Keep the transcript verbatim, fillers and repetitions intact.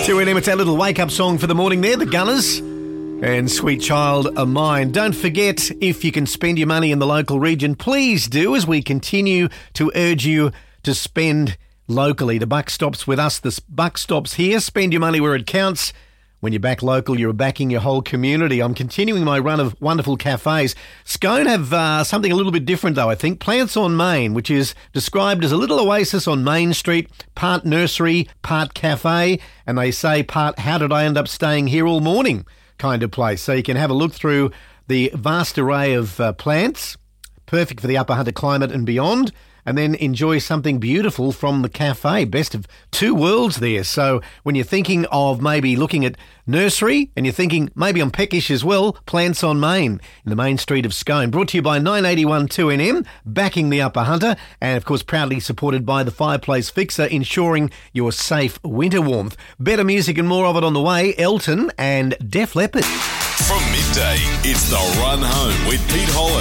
two N M, it's our little wake-up song for the morning there, the Gunners and Sweet Child of Mine. Don't forget, if you can spend your money in the local region, please do, as we continue to urge you to spend locally. The buck stops with us. The buck stops here. Spend your money where it counts. When you back local, you're backing your whole community. I'm continuing my run of wonderful cafes. Scone have uh, something a little bit different, though, I think. Plants on Main, which is described as a little oasis on Main Street, part nursery, part cafe, and they say part how did I end up staying here all morning kind of place. So you can have a look through the vast array of uh, plants, perfect for the Upper Hunter climate and beyond, and then enjoy something beautiful from the cafe. Best of two worlds there. So when you're thinking of maybe looking at nursery and you're thinking maybe on Peckish as well, Plants on Main in the main street of Scone. Brought to you by nine eighty-one two N M, backing the Upper Hunter, and of course proudly supported by the Fireplace Fixer, ensuring your safe winter warmth. Better music and more of it on the way. Elton and Def Leppard. From midday, it's The Run Home with Pete Holland.